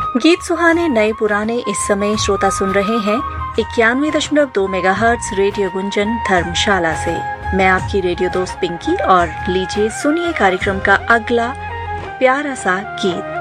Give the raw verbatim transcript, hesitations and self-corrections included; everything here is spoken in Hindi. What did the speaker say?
गीत सुहाने नए पुराने इस समय श्रोता सुन रहे हैं इक्यानवे दशमलव दो मेगाहर्ट्ज रेडियो गुंजन धर्मशाला से। मैं आपकी रेडियो दोस्त पिंकी और लीजिए सुनिए कार्यक्रम का अगला प्यारा सा गीत।